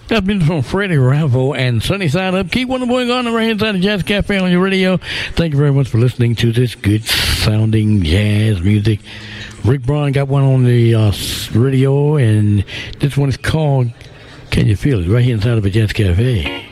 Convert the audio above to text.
That's been from Freddie Ravo and Sunny Side Up. Keep one going on the right hand side of Jazz Cafe on your radio. Thank you very much for listening to this good sounding jazz music. Rick Braun got one on the radio, and this one is called Can You Feel It? Right here inside of a Jazz Cafe.